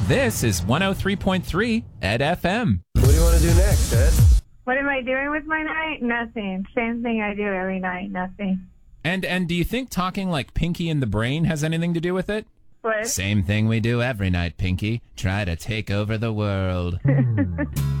This is 103.3 Ed FM. What do you want to do next, Ed? What am I doing with my night? Nothing. Same thing I do every night. Nothing. And do you think talking like Pinky in the Brain has anything to do with it? What? Same thing we do every night, Pinky. Try to take over the world.